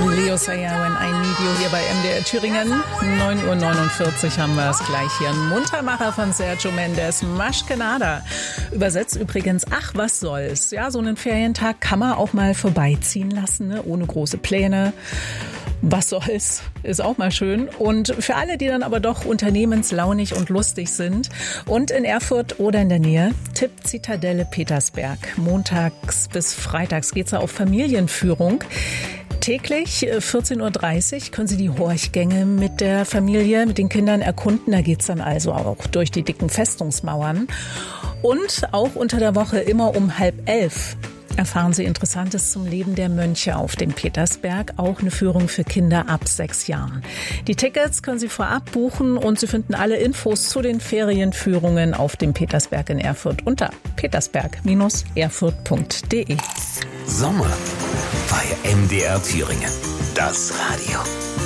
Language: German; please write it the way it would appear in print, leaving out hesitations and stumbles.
Leo Sayer, When I Need You, hier bei MDR Thüringen. 9:49 Uhr haben wir es gleich hier. Ein Muntermacher von Sergio Mendes, Maschkenada. Übersetzt übrigens, ach, was soll's. Ja, so einen Ferientag kann man auch mal vorbeiziehen lassen, ne? Ohne große Pläne. Was soll's, ist auch mal schön. Und für alle, die dann aber doch unternehmenslaunig und lustig sind und in Erfurt oder in der Nähe, Tipp Zitadelle Petersberg. Montags bis freitags geht's da auf Familienführung. Täglich 14:30 Uhr können Sie die Horchgänge mit der Familie, mit den Kindern erkunden. Da geht's dann also auch durch die dicken Festungsmauern. Und auch unter der Woche immer um 10:30 erfahren Sie Interessantes zum Leben der Mönche auf dem Petersberg. Auch eine Führung für Kinder ab 6 Jahren. Die Tickets können Sie vorab buchen und Sie finden alle Infos zu den Ferienführungen auf dem Petersberg in Erfurt unter petersberg-erfurt.de. Sommer bei MDR Thüringen. Das Radio.